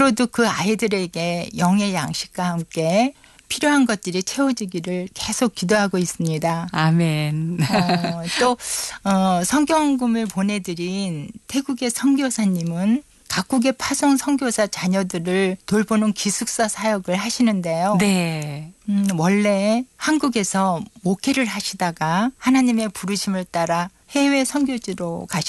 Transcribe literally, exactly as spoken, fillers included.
앞으로도 그 아이들에게 영의 양식과 함께 필요한 것들이 채워지기를 계속 기도하고 있습니다. 아멘. 어, 또 어, 성경금을 보내드린 태국의 선교사님은 각국의 파송 선교사 자녀들을 돌보는 기숙사 사역을 하시는데요. 네. 음, 원래 한국에서 목회를 하시다가 하나님의 부르심을 따라 해외 선교지로 가셨